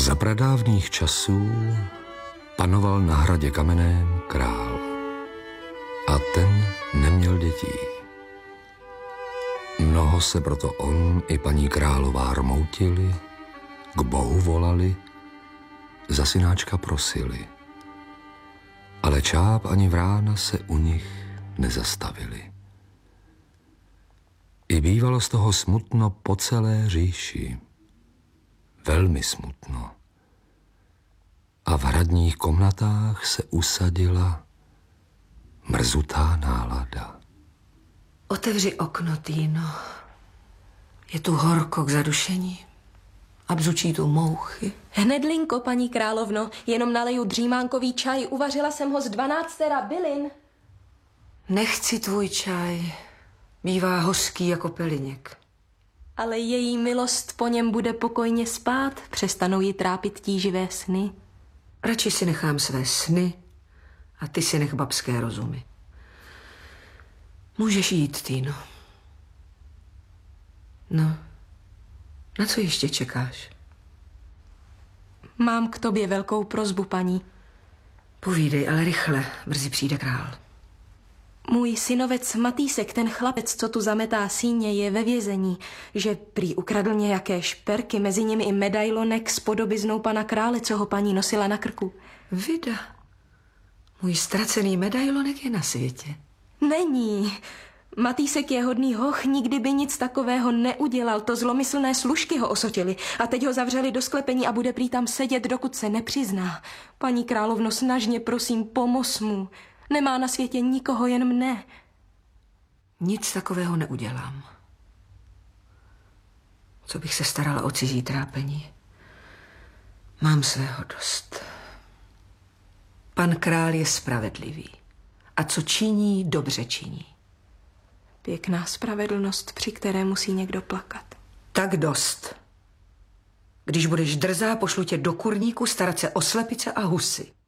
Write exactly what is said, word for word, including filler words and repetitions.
Za pradávných časů panoval na hradě kamenném král a ten neměl dětí. Mnoho se proto on i paní králová rmoutili, k Bohu volali, za synáčka prosili. Ale čáp ani vrána se u nich nezastavili. I bývalo z toho smutno po celé říši. Velmi smutno. A v hradních komnatách se usadila mrzutá nálada. Otevři okno, Týno. Je tu horko k zadušení a bzučí tu mouchy. Hnedlinko, paní královno, jenom naleju dřímánkový čaj, uvařila jsem ho z dvanáctera bylin. Nechci tvůj čaj, bývá hořký jako peliněk. Ale její milost po něm bude pokojně spát, přestanou ji trápit tíživé sny. Radši si nechám své sny a ty si nech babské rozumy. Můžeš jít, Týno. No, na co ještě čekáš? Mám k tobě velkou prosbu, paní. Povídej, ale rychle, brzy přijde král. Můj synovec Matýsek, ten chlapec, co tu zametá síně, je ve vězení, že prý ukradl nějaké šperky, mezi nimi i medailonek s podobiznou pana krále, co ho paní nosila na krku. Vida, můj ztracený medailonek je na světě. Není. Matýsek je hodný hoch, nikdy by nic takového neudělal, to zlomyslné služky ho osotili a teď ho zavřeli do sklepení a bude prý tam sedět, dokud se nepřizná. Paní královno, snažně prosím, pomoz mu. Nemá na světě nikoho, jen mne. Nic takového neudělám. Co bych se starala o cizí trápení? Mám svého dost. Pan král je spravedlivý. A co činí, dobře činí. Pěkná spravedlnost, při které musí někdo plakat. Tak dost. Když budeš drzá, pošlu tě do kurníku starat se o slepice a husy.